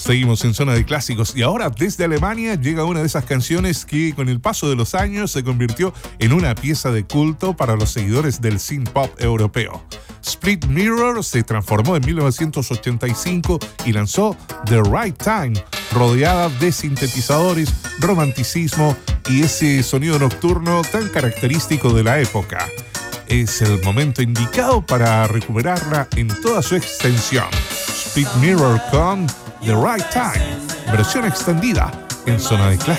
Seguimos en Zona de Clásicos y ahora desde Alemania llega una de esas canciones que con el paso de los años se convirtió en una pieza de culto para los seguidores del synth pop europeo. Split Mirror se transformó en 1985 y lanzó The Right Time, rodeada de sintetizadores, romanticismo y ese sonido nocturno tan característico de la época. Es el momento indicado para recuperarla en toda su extensión. Split Mirror con The Right Time, versión extendida en Zona de Clásicos.